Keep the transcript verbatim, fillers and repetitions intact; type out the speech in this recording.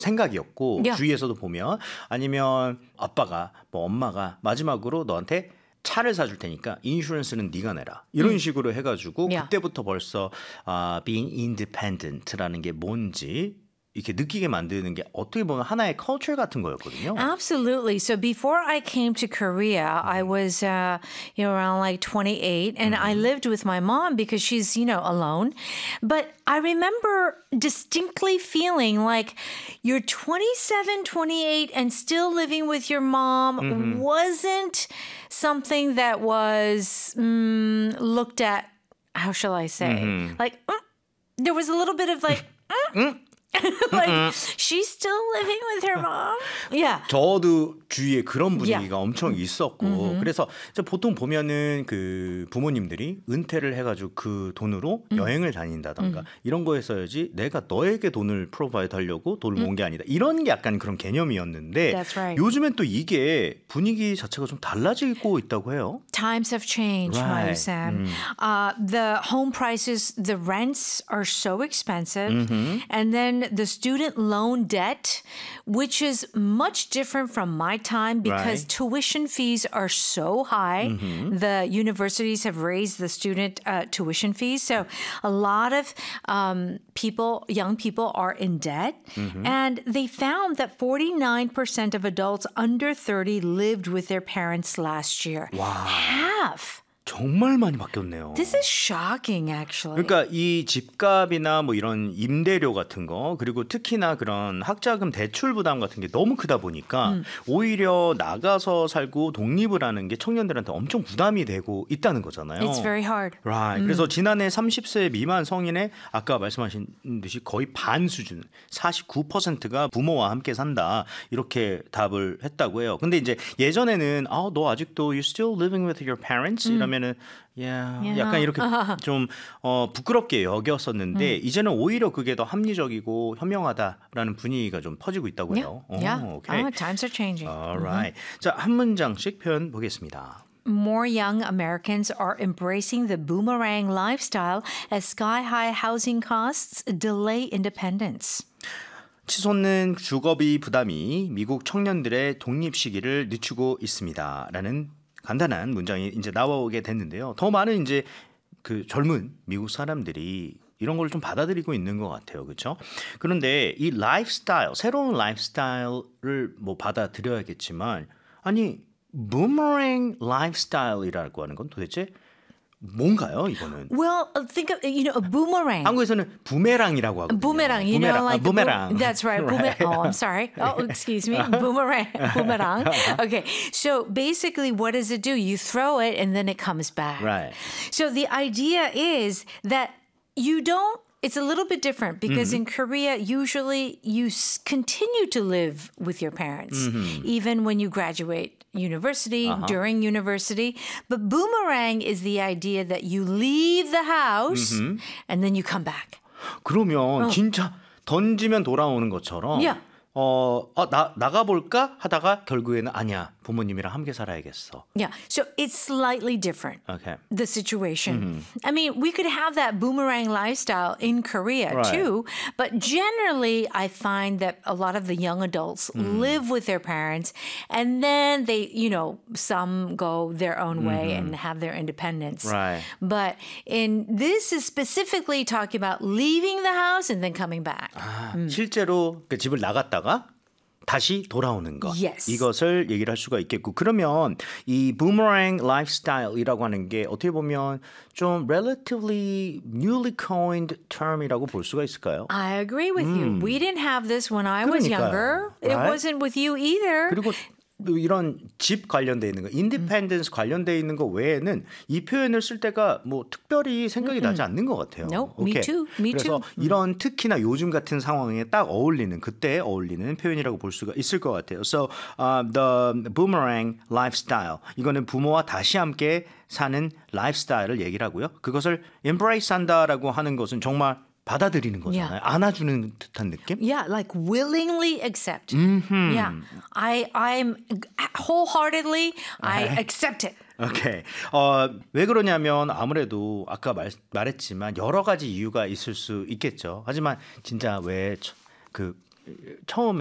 생각이었고 Yeah. 주위에서도 보면 아니면 아빠가 뭐 엄마가 마지막으로 너한테 차를 사줄 테니까 인슈런스는 네가 내라. 이런 식으로 해가지고 Yeah. 그때부터 벌써 아, being independent라는 게 뭔지 이렇게 느끼게 만드는 게 어떻게 보면 하나의 culture 같은 거였거든요. Absolutely. So before I came to Korea, I was, uh, you know, around like twenty-eight, and I lived with my mom because she's, you know, alone. But I remember distinctly feeling like you're twenty-seven, twenty-eight, and still living with your mom wasn't something that was mm, looked at, how shall I say? Like, mm, there was a little bit of like, mm, like she's still living with her mom. Yeah. 저도 주위에 그런 분위기가 Yeah. 엄청 있었고 Mm-hmm. 그래서 이제 보통 보면은 그 부모님들이 은퇴를 해가지고 그 돈으로 여행을 다닌다던가 이런 거 했어야지 내가 너에게 돈을 프로바이드 하려고 돈을 모은 게 아니다 이런 게 약간 그런 개념이었는데 That's right. 요즘엔 또 이게 분위기 자체가 좀 달라지고 있다고 해요. Times have changed, Right. right. Sam. Uh, the home prices, the rents are so expensive. And then the student loan debt, which is much different from my time because Right. tuition fees are so high. The universities have raised the student uh, tuition fees. So a lot of um, people, young people are in debt. And they found that forty-nine percent of adults under thirty lived with their parents last year. 와, Half. 정말 많이 바뀌었네요. This is shocking, actually. 그러니까 이 집값이나 뭐 이런 임대료 같은 거 그리고 특히나 그런 학자금 대출 부담 같은 게 너무 크다 보니까 음. 오히려 나가서 살고 독립을 하는 게 청년들한테 엄청 부담이 되고 있다는 거잖아요. It's very hard. Right. 그래서 지난해 삼십 세 미만 성인의 아까 말씀하신 듯이 거의 반 수준 사십구 퍼센트가 부모와 함께 산다 이렇게 답을 했다고 해요. 근데 이제 예전에는 아, 너 아직도 you still living with your parents? 이러면은 yeah, Yeah. 약간 이렇게 좀 어, 부끄럽게 여겼었는데 이제는 오히려 그게 더 합리적이고 현명하다라는 분위기가 좀 퍼지고 있다고 해요. Yeah. yeah. 오, 오케이. Oh, times are changing. Alright. 자, 한 문장씩 표현 보겠습니다. More young Americans are embracing the boomerang lifestyle as sky-high housing costs delay independence. 치솟는 주거비 부담이 미국 청년들의 독립 시기를 늦추고 있습니다라는 간단한 문장이 이제 나오게 됐는데요. 더 많은 이제 그 젊은 미국 사람들이 이런 걸 좀 받아들이고 있는 것 같아요. 그렇죠? 그런데 이 라이프스타일, 새로운 라이프스타일을 뭐 받아들여야겠지만 아니 부메랑 라이프스타일이라고 하는 건 도대체 뭔가요, 이거는? Well, think of, you know, a boomerang. 한국에서는 부메랑이라고 하거든요. Boomerang, you 부메랑, know, like 아, the boom- 부메랑. that's right. Boomer- Right. Oh, I'm sorry. Oh, excuse me. Boomerang. Boomerang. Okay. So basically, what does it do? You throw it and then it comes back. Right. So the idea is that you don't. It's a little bit different because in Korea, usually you s- continue to live with your parents, even when you graduate university, during university. But boomerang is the idea that you leave the house and then you come back. 그러면 진짜 던지면 돌아오는 것처럼 Yeah. 어, 어, 나 나가볼까 하다가 결국에는 아니야. 부모님이랑 함께 살아야겠어. Yeah. So it's slightly different. Okay. The situation. I mean, we could have that boomerang lifestyle in Korea Right. too, but generally I find that a lot of the young adults live with their parents and then they, you know, some go their own way and have their independence. Right. But in this is specifically talking about leaving the house and then coming back. 아, 실제로 그 집을 나갔다가 다시 돌아오는 것. Yes. 이것을 얘기를 할 수가 있겠고 그러면 이 boomerang lifestyle이라고 하는 게 어떻게 보면 좀 relatively newly coined term이라고 볼 수가 있을까요? I agree with you. We didn't have this when I was 그러니까요. younger. It Right? wasn't with you either. 그리고 또 이런 집 관련돼 있는 거, 인디펜던스 관련돼 있는 거 외에는 이 표현을 쓸 때가 뭐 특별히 생각이 나지 않는 것 같아요. No, me 오케이. too, me 그래서 too. 이런 특히나 요즘 같은 상황에 딱 어울리는 그때 어울리는 표현이라고 볼 수가 있을 것 같아요. So uh, the boomerang lifestyle 이거는 부모와 다시 함께 사는 라이프스타일을 얘기를 하고요. 그것을 embrace한다라고 하는 것은 정말 받아들이는 거잖아요. Yeah. 안아주는 듯한 느낌? Yeah, like willingly accept. Yeah, I I'm wholeheartedly I accept it. 오케이. 어, 왜 그러냐면 아무래도 아까 말, 말했지만 여러 가지 이유가 있을 수 있겠죠. 하지만 진짜 왜 그 처음에